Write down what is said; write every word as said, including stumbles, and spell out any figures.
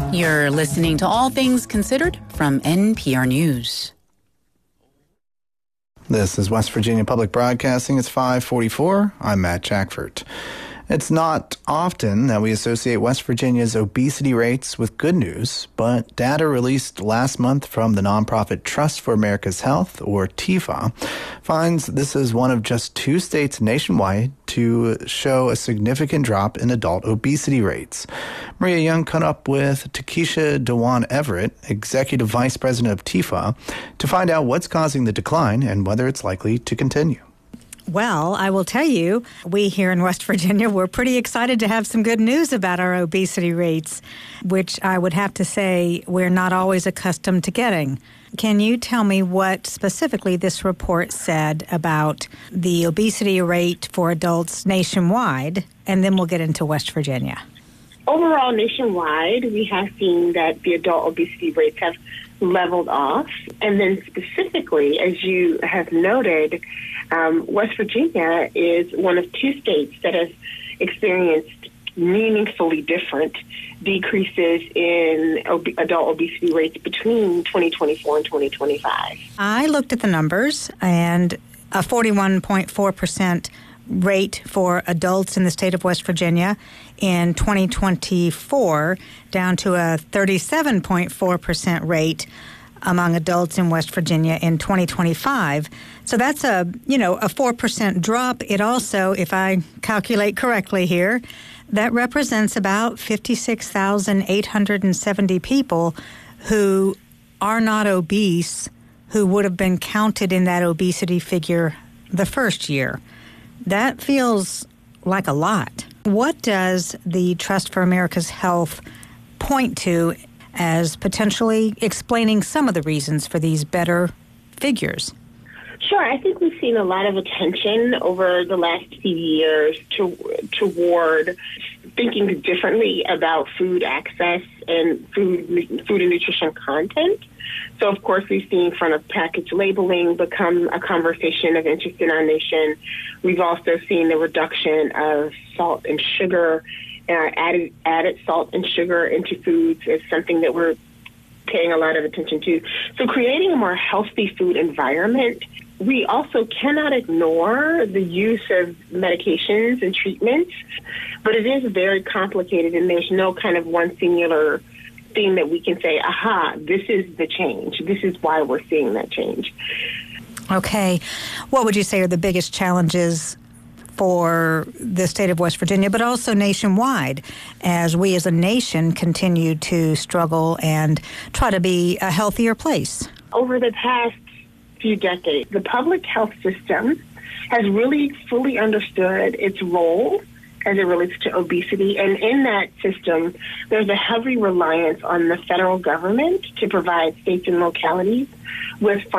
You're listening to All Things Considered from N P R News. This is West Virginia Public Broadcasting. It's five forty-four. I'm Matt Jackford. It's not often that we associate West Virginia's obesity rates with good news, but data released last month from the nonprofit Trust for America's Health, or T F A, finds this is one of just two states nationwide to show a significant drop in adult obesity rates. Maria Young caught up with Takesha Dewan Everett, Executive Vice President of T F A, to find out what's causing the decline and whether it's likely to continue. Well, I will tell you, we here in West Virginia, we're pretty excited to have some good news about our obesity rates, which I would have to say we're not always accustomed to getting. Can you tell me what specifically this report said about the obesity rate for adults nationwide, and then we'll get into West Virginia? Overall, nationwide, we have seen that the adult obesity rates have leveled off. And then specifically, as you have noted, um, West Virginia is one of two states that has experienced meaningfully different decreases in ob- adult obesity rates between twenty twenty-four and twenty twenty-five. I looked at the numbers, and a forty-one point four percent rate for adults in the state of West Virginia in twenty twenty-four, down to a thirty-seven point four percent rate among adults in West Virginia in twenty twenty-five. So that's a, you know, a four percent drop. It also, if I calculate correctly here, that represents about fifty-six thousand eight hundred seventy people who are not obese, who would have been counted in that obesity figure the first year. That feels like a lot. What does the Trust for America's Health point to as potentially explaining some of the reasons for these better figures? Sure. I think we've seen a lot of attention over the last few years to, toward thinking differently about food access and food, food and nutrition content. So, of course, we've seen front of package labeling become a conversation of interest in our nation. We've also seen the reduction of salt and sugar, uh, added added salt and sugar into foods is something that we're paying a lot of attention to. So creating a more healthy food environment. We also cannot ignore the use of medications and treatments, but it is very complicated, and there's no kind of one singular thing that we can say, aha, this is the change. This is why we're seeing that change. Okay. What would you say are the biggest challenges for the state of West Virginia, but also nationwide, as we as a nation continue to struggle and try to be a healthier place? Over the past few decades, the public health system has really fully understood its role as it relates to obesity. And in that system, there's a heavy reliance on the federal government to provide states and localities with